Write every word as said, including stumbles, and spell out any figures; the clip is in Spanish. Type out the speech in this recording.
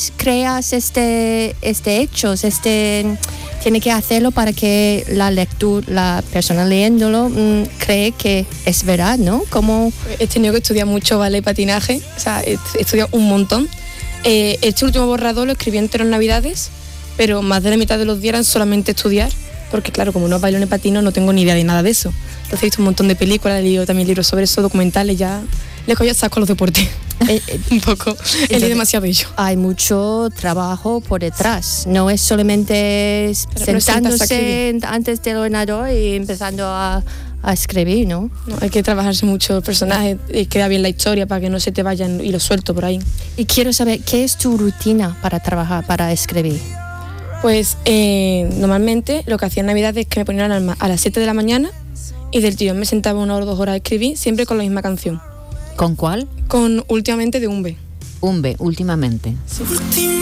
creas este, este hechos, este, tiene que hacerlo para que la lectura, la persona leyéndolo mmm, cree que es verdad, ¿no? Como he tenido que estudiar mucho ballet y patinaje, o sea, he, he estudiado un montón. Eh, este último borrador lo escribí entero en Navidades, pero más de la mitad de los días eran solamente estudiar, porque claro, como no bailo ni patino, no tengo ni idea de nada de eso. Entonces he visto un montón de películas, he leído también libros sobre eso, documentales, ya le cojo saco a los deportes. Eh, eh, un poco, he leído demasiado de ello. Hay mucho trabajo por detrás, no es solamente Pero sentándose no antes del ordenador y empezando a, a escribir, ¿no? No, hay que trabajarse mucho el personaje, y queda bien la historia para que no se te vayan y lo suelto por ahí. Y quiero saber, ¿qué es tu rutina para trabajar, para escribir? Pues eh, normalmente lo que hacía en Navidad es que me ponía la alarma a las siete de la mañana y del tirón me sentaba una o dos horas a escribir, siempre con la misma canción. ¿Con cuál? Con Últimamente de Umbe. Umbe, últimamente. Sí.